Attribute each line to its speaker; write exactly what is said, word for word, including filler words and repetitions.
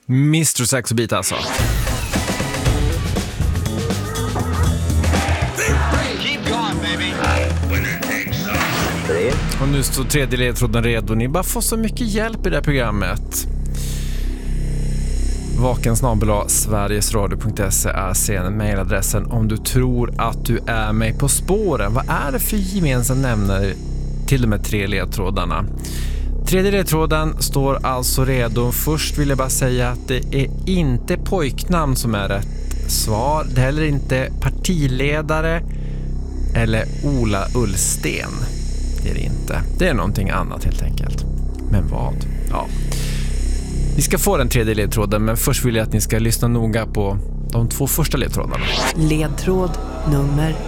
Speaker 1: mister Saxobit alltså. Och nu står tredje ledtråden redo. Ni bara får så mycket hjälp i det här programmet. vakensnabel-a sverigesradio punkt se är sen mejladressen om du tror att du är med på spåren. Vad är det för gemensam nämnare till de här tre ledtrådarna? Tredje ledtråden står alltså redo. Först vill jag bara säga att det är inte pojknamn som är rätt svar. Det är heller inte partiledare eller Ola Ullsten. Det är det inte. Det är någonting annat helt enkelt. Men vad? Ja. Vi ska få den tredje ledtråden, men först vill jag att ni ska lyssna noga på de två första ledtrådarna.
Speaker 2: Ledtråd nummer